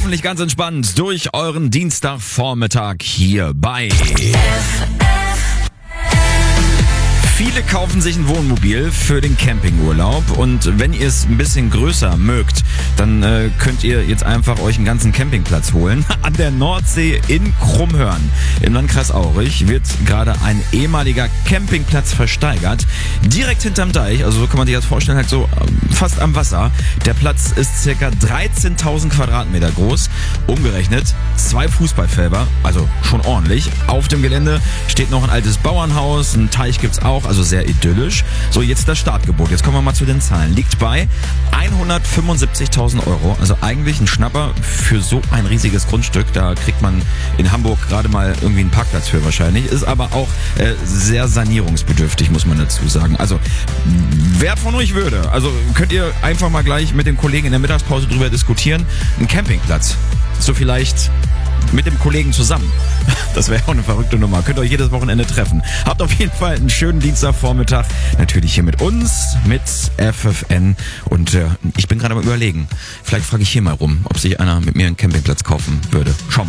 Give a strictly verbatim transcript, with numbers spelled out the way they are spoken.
hoffentlich ganz entspannt durch euren Dienstagvormittag hier bei Viele kaufen sich ein Wohnmobil für den Campingurlaub und wenn ihr es ein bisschen größer mögt, dann äh, könnt ihr jetzt einfach euch einen ganzen Campingplatz holen. An der Nordsee in Krummhörn im Landkreis Aurich wird gerade ein ehemaliger Campingplatz versteigert. Direkt hinterm Deich, also so kann man sich das vorstellen, halt so äh, fast am Wasser. Der Platz ist circa dreizehntausend Quadratmeter groß, umgerechnet zwei Fußballfelder, also schon ordentlich. Auf dem Gelände steht noch ein altes Bauernhaus, ein Teich gibt's auch, also sehr idyllisch. So, jetzt das Startgebot. Jetzt kommen wir mal zu den Zahlen. Liegt bei hundertfünfundsiebzigtausend Euro. Also eigentlich ein Schnapper für so ein riesiges Grundstück. Da kriegt man in Hamburg gerade mal irgendwie einen Parkplatz für wahrscheinlich. Ist aber auch äh, sehr sanierungsbedürftig, muss man dazu sagen. Also, wer von euch würde? Also könnt ihr einfach mal gleich mit dem Kollegen in der Mittagspause drüber diskutieren. Ein Campingplatz. So vielleicht mit dem Kollegen zusammen. Das wäre auch eine verrückte Nummer. Könnt ihr euch jedes Wochenende treffen. Habt auf jeden Fall einen schönen Dienstagvormittag. Natürlich hier mit uns, mit F F N. Und äh, ich bin gerade mal überlegen. Vielleicht frage ich hier mal rum, ob sich einer mit mir einen Campingplatz kaufen würde. Schauen wir mal.